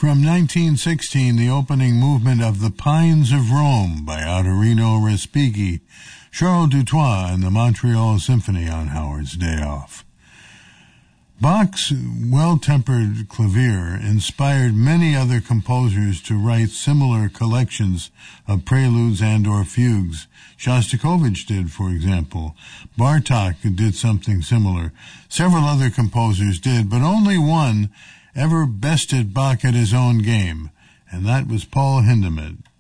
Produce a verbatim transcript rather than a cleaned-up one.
From nineteen sixteen, the opening movement of The Pines of Rome by Arturino Respighi, Charles Dutoit and the Montreal Symphony on Howard's Day Off. Bach's well-tempered clavier inspired many other composers to write similar collections of preludes and or fugues. Shostakovich did, for example. Bartok did something similar. Several other composers did, but only one ever bested Bach at his own game, and that was Paul Hindemith.